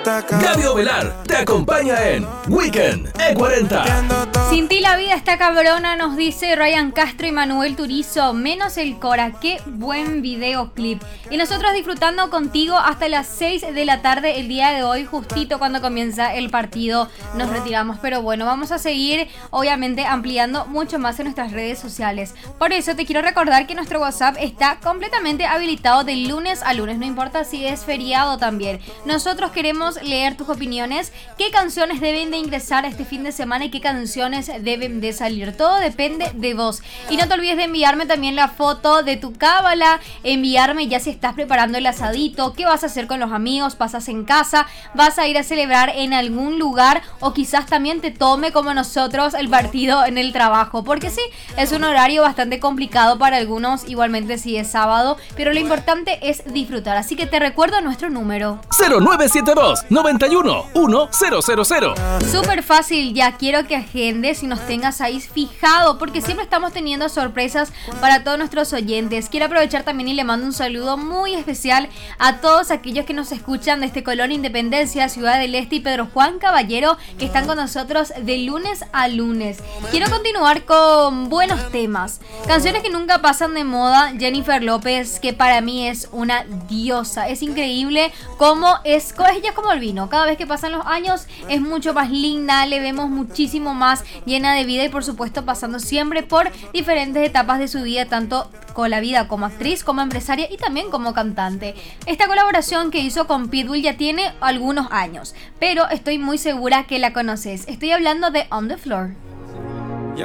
Gaby Ovelar te acompaña en Weekend E40. Sin ti la vida está cabrona, nos dice Ryan Castro y Manuel Turizo. Menos el Cora, qué buen videoclip. Y nosotros disfrutando contigo hasta las 6 de la tarde el día de hoy, justito cuando comienza el partido nos retiramos. Pero bueno, vamos a seguir obviamente ampliando mucho más en nuestras redes sociales. Por eso te quiero recordar que nuestro WhatsApp está completamente habilitado de lunes a lunes, no importa si es feriado también. Nosotros queremos leer tus opiniones, qué canciones deben de ingresar este fin de semana y qué canciones deben de salir. Todo depende de vos. Y no te olvides de enviarme también la foto de tu cábala, enviarme ya si estás preparando el asadito, qué vas a hacer con los amigos, pasas en casa, vas a ir a celebrar en algún lugar o quizás también te tome como nosotros el partido en el trabajo, porque sí, es un horario bastante complicado para algunos, igualmente si es sábado, pero lo importante es disfrutar. Así que te recuerdo nuestro número 0972 91 1000. Súper fácil, ya quiero que agendes y nos tengas ahí fijado, porque siempre estamos teniendo sorpresas para todos nuestros oyentes. Quiero aprovechar también y le mando un saludo muy especial a todos aquellos que nos escuchan desde Colón, Independencia, Ciudad del Este y Pedro Juan Caballero, que están con nosotros de lunes a lunes. Quiero continuar con buenos temas, canciones que nunca pasan de moda. Jennifer López, que para mí es una diosa, es increíble cómo es, ella es como el vino, cada vez que pasan los años es mucho más linda, le vemos muchísimo más llena de vida y por supuesto pasando siempre por diferentes etapas de su vida, tanto con la vida como actriz, como empresaria y también como cantante. Esta colaboración que hizo con Pitbull ya tiene algunos años, pero estoy muy segura que la conoces. Estoy hablando de On The Floor.